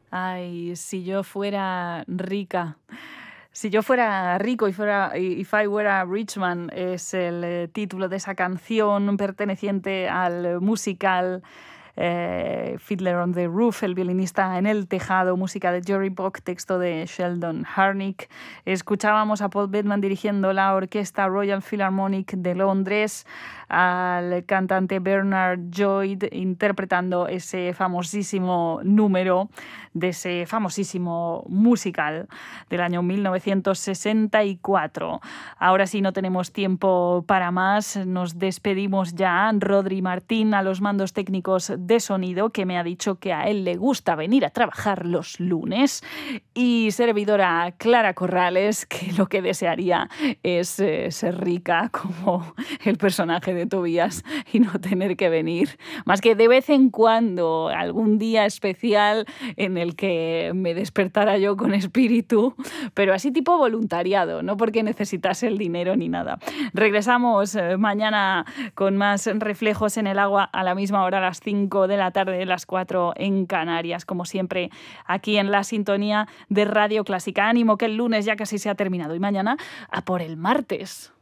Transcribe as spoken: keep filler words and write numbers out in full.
Ay, si yo fuera rica. Si yo fuera rico y fuera If I Were a Rich Man es el eh, título de esa canción perteneciente al musical eh, Fiddler on the Roof, el violinista en el tejado, música de Jerry Bock, texto de Sheldon Harnick. Escuchábamos a Paul Bateman dirigiendo la Orquesta Royal Philharmonic de Londres, al cantante Bernard Lloyd interpretando ese famosísimo número de ese famosísimo musical del año mil novecientos sesenta y cuatro. Ahora sí, no tenemos tiempo para más. Nos despedimos ya. Rodri Martín a los mandos técnicos de sonido, que me ha dicho que a él le gusta venir a trabajar los lunes, y servidora Clara Corrales, que lo que desearía es eh, ser rica como el personaje de Tobías y no tener que venir, más que de vez en cuando, algún día especial en el que me despertara yo con espíritu, pero así tipo voluntariado, no porque necesitase el dinero ni nada. Regresamos eh, mañana con más Reflejos en el Agua a la misma hora, a las cinco de la tarde, las cuatro en Canarias, como siempre aquí en la sintonía de Radio Clásica. Ánimo, que el lunes ya casi se ha terminado y mañana a por el martes.